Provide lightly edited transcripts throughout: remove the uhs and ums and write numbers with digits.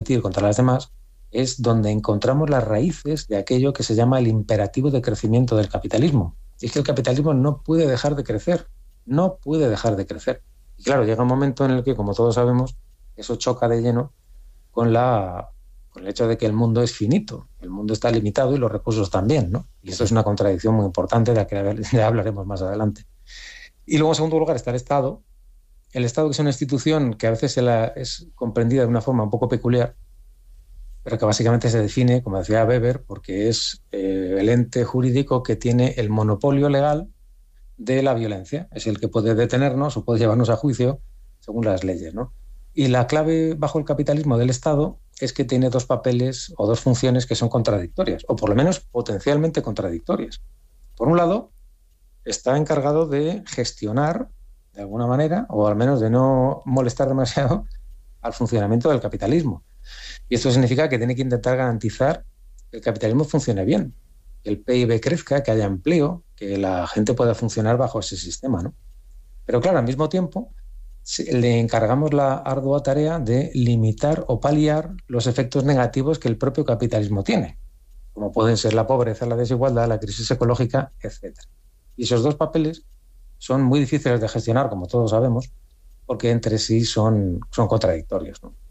competir contra las demás, es donde encontramos las raíces de aquello que se llama el imperativo de crecimiento del capitalismo. Y es que el capitalismo no puede dejar de crecer, no puede dejar de crecer. Y claro, llega un momento en el que, como todos sabemos, eso choca de lleno con el hecho de que el mundo es finito, el mundo está limitado y los recursos también, ¿no? Y eso es una contradicción muy importante de la que ya hablaremos más adelante. Y luego, en segundo lugar, está el Estado. El Estado, que es una institución que a veces es comprendida de una forma un poco peculiar, pero que básicamente se define, como decía Weber, porque es el ente jurídico que tiene el monopolio legal de la violencia. Es el que puede detenernos o puede llevarnos a juicio según las leyes, ¿no? Y la clave bajo el capitalismo del Estado es que tiene dos papeles o dos funciones que son contradictorias, o por lo menos potencialmente contradictorias. Por un lado, está encargado de gestionar, de alguna manera, o al menos de no molestar demasiado al funcionamiento del capitalismo. Y esto significa que tiene que intentar garantizar que el capitalismo funcione bien, que el PIB crezca, que haya empleo, que la gente pueda funcionar bajo ese sistema, ¿no? Pero claro, al mismo tiempo le encargamos la ardua tarea de limitar o paliar los efectos negativos que el propio capitalismo tiene, como pueden ser la pobreza, la desigualdad, la crisis ecológica, etc. Y esos dos papeles son muy difíciles de gestionar, como todos sabemos, porque entre sí son contradictorios, ¿no?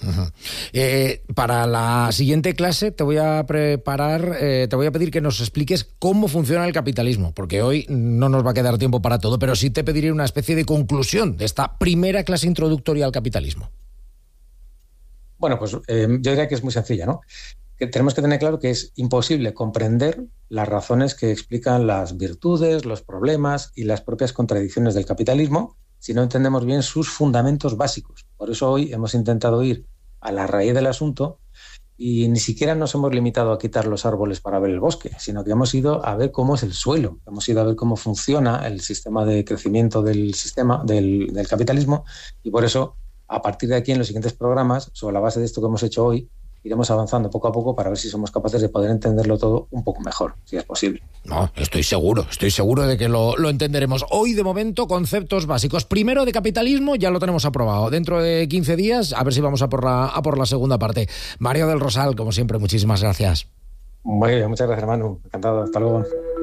Para la siguiente clase te voy a pedir que nos expliques cómo funciona el capitalismo, porque hoy no nos va a quedar tiempo para todo, pero sí te pediré una especie de conclusión de esta primera clase introductoria al capitalismo. Bueno, pues yo diría que es muy sencilla, ¿no? Que tenemos que tener claro que es imposible comprender las razones que explican las virtudes, los problemas y las propias contradicciones del capitalismo si no entendemos bien sus fundamentos básicos. Por eso hoy hemos intentado ir a la raíz del asunto y ni siquiera nos hemos limitado a quitar los árboles para ver el bosque, sino que hemos ido a ver cómo es el suelo, hemos ido a ver cómo funciona el sistema de crecimiento del capitalismo, y por eso, a partir de aquí, en los siguientes programas, sobre la base de esto que hemos hecho hoy, iremos avanzando poco a poco para ver si somos capaces de poder entenderlo todo un poco mejor, si es posible. No, estoy seguro de que lo entenderemos. Hoy, de momento, conceptos básicos. Primero, de capitalismo, ya lo tenemos aprobado. Dentro de 15 días, a ver si vamos a por la segunda parte. Mario del Rosal, como siempre, muchísimas gracias. Muy bien, muchas gracias, hermano. Encantado. Hasta luego.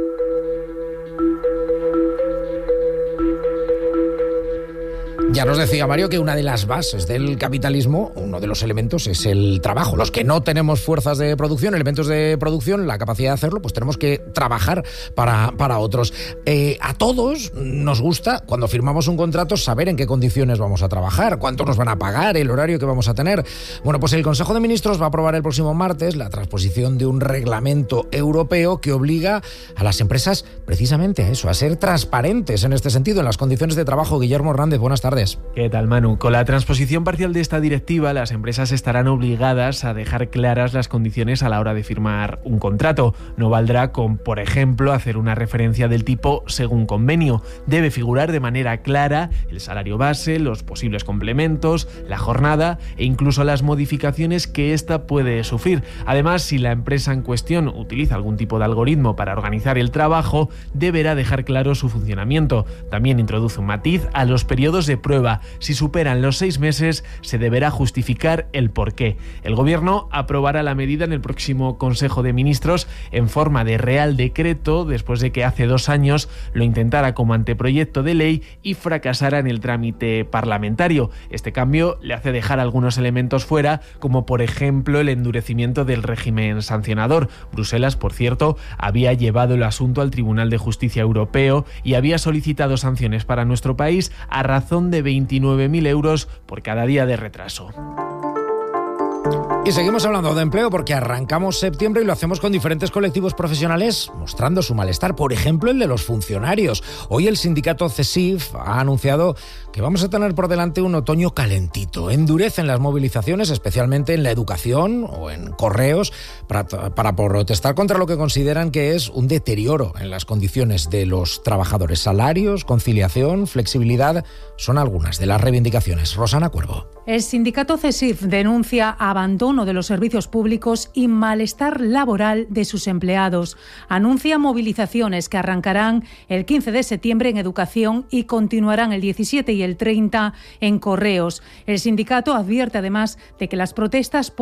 Ya nos decía Mario que una de las bases del capitalismo, uno de los elementos, es el trabajo. Los que no tenemos fuerzas de producción, elementos de producción, la capacidad de hacerlo, pues tenemos que trabajar para otros. A todos nos gusta, cuando firmamos un contrato, saber en qué condiciones vamos a trabajar, cuánto nos van a pagar, el horario que vamos a tener. Bueno, pues el Consejo de Ministros va a aprobar el próximo martes la transposición de un reglamento europeo que obliga a las empresas precisamente a eso, a ser transparentes en este sentido, en las condiciones de trabajo. Guillermo Hernández, buenas tardes. ¿Qué tal, Manu? Con la transposición parcial de esta directiva, las empresas estarán obligadas a dejar claras las condiciones a la hora de firmar un contrato. No valdrá con, por ejemplo, hacer una referencia del tipo según convenio. Debe figurar de manera clara el salario base, los posibles complementos, la jornada e incluso las modificaciones que ésta puede sufrir. Además, si la empresa en cuestión utiliza algún tipo de algoritmo para organizar el trabajo, deberá dejar claro su funcionamiento. También introduce un matiz a los periodos de prueba. Si superan los 6 meses, se deberá justificar el porqué. El Gobierno aprobará la medida en el próximo Consejo de Ministros en forma de Real Decreto, después de que hace 2 años lo intentara como anteproyecto de ley y fracasara en el trámite parlamentario. Este cambio le hace dejar algunos elementos fuera, como por ejemplo el endurecimiento del régimen sancionador. Bruselas, por cierto, había llevado el asunto al Tribunal de Justicia Europeo y había solicitado sanciones para nuestro país a razón de 29.000 euros por cada día de retraso. Y seguimos hablando de empleo porque arrancamos septiembre y lo hacemos con diferentes colectivos profesionales mostrando su malestar, por ejemplo el de los funcionarios. Hoy el sindicato CESIF ha anunciado que vamos a tener por delante un otoño calentito. Endurecen las movilizaciones, especialmente en la educación o en correos, para protestar contra lo que consideran que es un deterioro en las condiciones de los trabajadores. Salarios, conciliación, flexibilidad son algunas de las reivindicaciones. Rosana Cuervo. El sindicato CESIF denuncia abandono de los servicios públicos y malestar laboral de sus empleados. Anuncia movilizaciones que arrancarán el 15 de septiembre en educación y continuarán el 17 y el 30 en correos. El sindicato advierte además de que las protestas